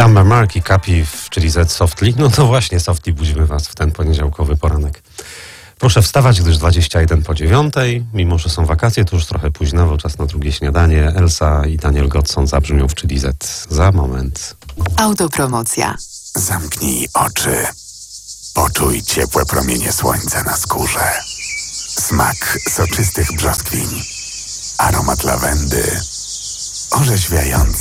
Summer Mark i Kapi, czyli Z Softly. No to właśnie Softly budzimy was w ten poniedziałkowy poranek. Proszę wstawać, gdyż 21:09. Mimo że są wakacje, to już trochę późno, bo czas na drugie śniadanie. Elsa i Daniel Godson zabrzmią w Czyli Z za moment. Autopromocja. Zamknij oczy. Poczuj ciepłe promienie słońca na skórze. Smak soczystych brzoskwiń. Aromat lawendy. Orzeźwiający.